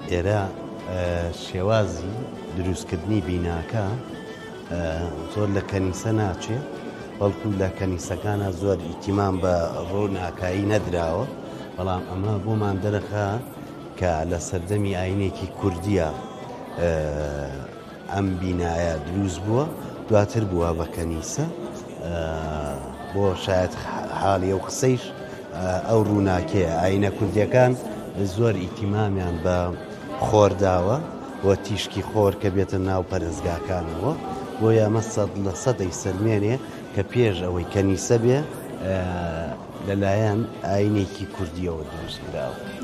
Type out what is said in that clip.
ئێرە شێوازی دروستکردنی بیناکە زۆر لە کەنیسە ناچێت، بەڵکو لە کەنیسەکانە زۆر ئیتیمام بە ڕۆناکایی نەدراوە، بەڵام ئەمە بۆمان دەرەخا کە لە سەردەمی ئاینێکی کوردیە ئەم بینایە دروست بووە، دواتر بووە بە کەنیسە، بۆ شاید حاڵی ئەو قسەیش ئەو ڕووناکەیە. ئاینە کوردیەکان زۆر ئیتیمامیان بە خۆرداوە و تیشکی خۆر کە بێتە ناو پەرستگاکانەوە، بۆیە ئەمە 100% سەلمێنێ کە پێش ئەوەی کەنیسە بێ لەلایەن ئاینێکی کوردیەوە دروست کراوە.